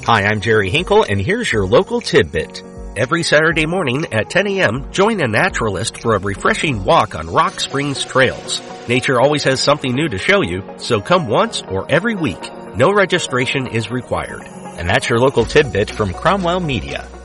Hi, I'm Jerry Hinkle, and here's your local tidbit. Every Saturday morning at 10 a.m., join a naturalist for a refreshing walk on Rock Springs trails. Nature always has something new to show you, so come once or every week. No registration is required. And that's your local tidbit from Cromwell Media.